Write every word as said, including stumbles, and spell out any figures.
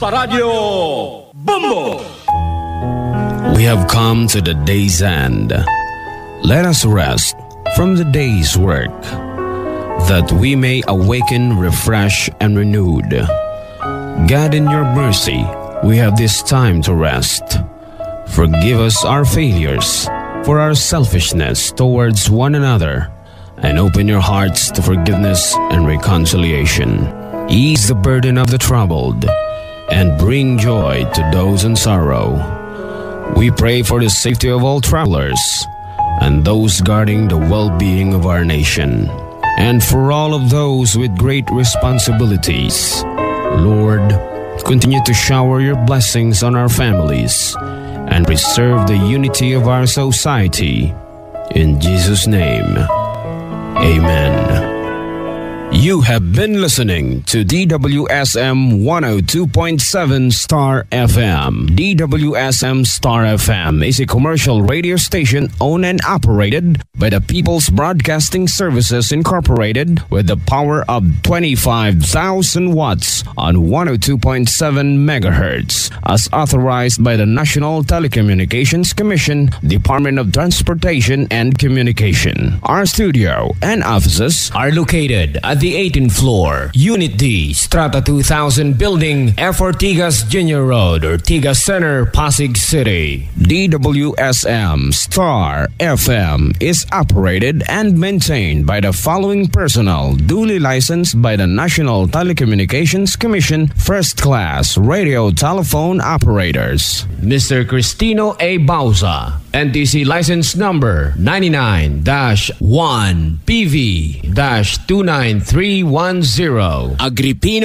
Basta Radio Bumbo. We have come to the day's end. Let us rest from the day's work, that we may awaken refreshed and renewed. God, in your mercy, we have this time to rest. Forgive us our failures, for our selfishness towards one another, and open your hearts to forgiveness and reconciliation. Ease the burden of the troubled, and bring joy to those in sorrow. We pray for the safety of all travelers, and those guarding the well-being of our nation, and for all of those with great responsibilities. Lord, continue to shower your blessings on our families, and preserve the unity of our society. In Jesus' name, amen. You have been listening to D W S M one oh two point seven Star F M. D W S M Star F M is a commercial radio station owned and operated by the People's Broadcasting Services Incorporated with the power of twenty-five thousand watts on one oh two point seven megahertz, as authorized by the National Telecommunications Commission, Department of Transportation and Communication. Our studio and offices are located at the eighteenth floor, Unit D, Strata two thousand Building, F Ortigas Junior Road, Ortigas Center, Pasig City. D W S M Star F M is operated and maintained by the following personnel duly licensed by the National Telecommunications Commission First Class Radio Telephone Operators. Mister Cristino A. Bauza, N T C license number ninety-nine dash one P V dash two nine three one zero. Agripino